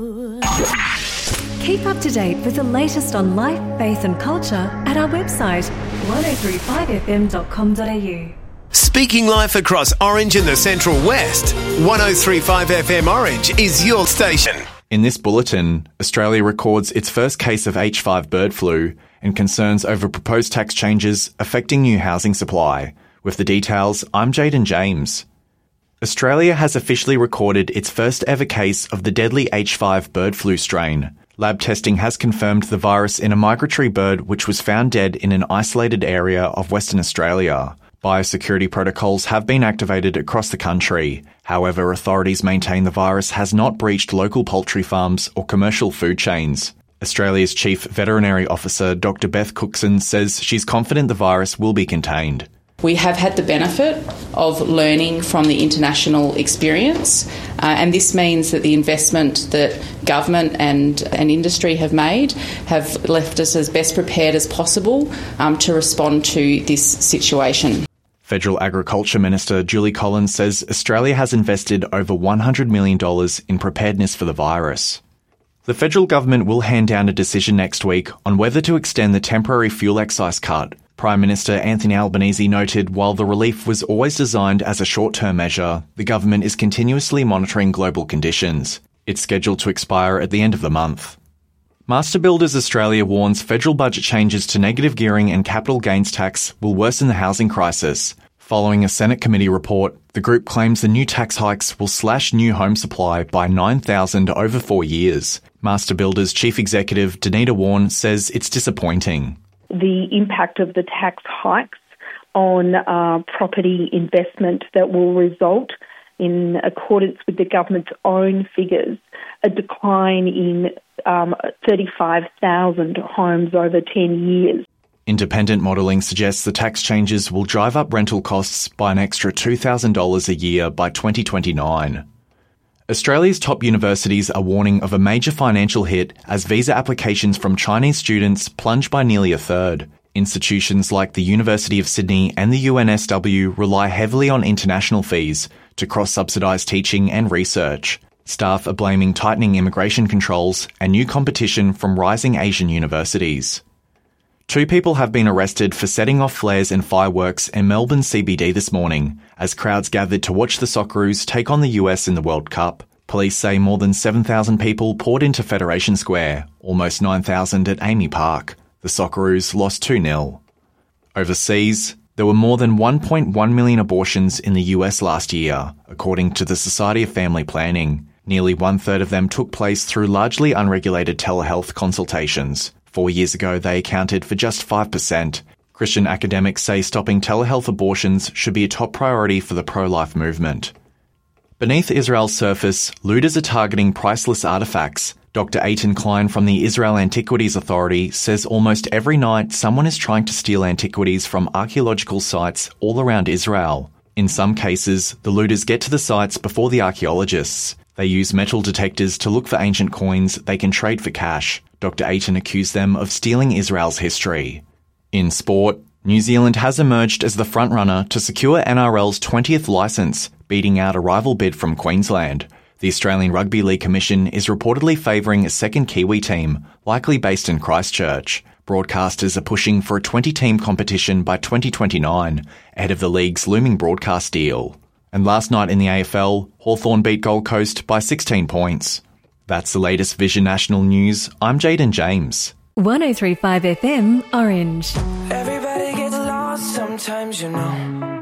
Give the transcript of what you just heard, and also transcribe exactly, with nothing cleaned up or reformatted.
Keep up to date with the latest on life, faith and culture at our website one oh three five f m dot com dot a u. Speaking life across Orange and the Central West, one oh three point five F M Orange is your station. In this bulletin, Australia records its first case of H five bird flu and concerns over proposed tax changes affecting new housing supply. With the details, I'm Jaden James. Australia has officially recorded its first ever case of the deadly H five bird flu strain. Lab testing has confirmed the virus in a migratory bird which was found dead in an isolated area of Western Australia. Biosecurity protocols have been activated across the country. However, authorities maintain the virus has not breached local poultry farms or commercial food chains. Australia's Chief Veterinary Officer, Doctor Beth Cookson, says she's confident the virus will be contained. We have had the benefit of learning from the international experience, uh, and this means that the investment that government and, and industry have made have left us as best prepared as possible um, to respond to this situation. Federal Agriculture Minister Julie Collins says Australia has invested over one hundred million dollars in preparedness for the virus. The federal government will hand down a decision next week on whether to extend the temporary fuel excise cut. Prime Minister Anthony Albanese noted while the relief was always designed as a short-term measure, the government is continuously monitoring global conditions. It's scheduled to expire at the end of the month. Master Builders Australia warns federal budget changes to negative gearing and capital gains tax will worsen the housing crisis. Following a Senate committee report, the group claims the new tax hikes will slash new home supply by nine thousand over four years. Master Builders Chief Executive Danita Warren says it's disappointing. The impact of the tax hikes on uh, property investment that will result, in accordance with the government's own figures, a decline in um, thirty-five thousand homes over ten years. Independent modelling suggests the tax changes will drive up rental costs by an extra two thousand dollars a year by twenty twenty-nine. Australia's top universities are warning of a major financial hit as visa applications from Chinese students plunge by nearly a third. Institutions like the University of Sydney and the U N S W rely heavily on international fees to cross-subsidise teaching and research. Staff are blaming tightening immigration controls and new competition from rising Asian universities. Two people have been arrested for setting off flares and fireworks in Melbourne C B D this morning as crowds gathered to watch the Socceroos take on the U S in the World Cup. Police say more than seven thousand people poured into Federation Square, almost nine thousand at Amy Park. The Socceroos lost two nil. Overseas, there were more than one point one million abortions in the U S last year, according to the Society of Family Planning. Nearly one-third of them took place through largely unregulated telehealth consultations. Four years ago, they accounted for just five percent. Christian academics say stopping telehealth abortions should be a top priority for the pro-life movement. Beneath Israel's surface, looters are targeting priceless artefacts. Doctor Eitan Klein from the Israel Antiquities Authority says almost every night someone is trying to steal antiquities from archaeological sites all around Israel. In some cases, the looters get to the sites before the archaeologists. They use metal detectors to look for ancient coins they can trade for cash. Doctor Eitan accused them of stealing Israel's history. In sport, New Zealand has emerged as the frontrunner to secure N R L's twentieth licence, beating out a rival bid from Queensland. The Australian Rugby League Commission is reportedly favouring a second Kiwi team, likely based in Christchurch. Broadcasters are pushing for a twenty-team competition by twenty twenty-nine, ahead of the league's looming broadcast deal. And last night in the A F L, Hawthorn beat Gold Coast by sixteen points. That's the latest Vision National News. I'm Jaden James. one oh three point five F M Orange. Everybody gets lost sometimes, you know.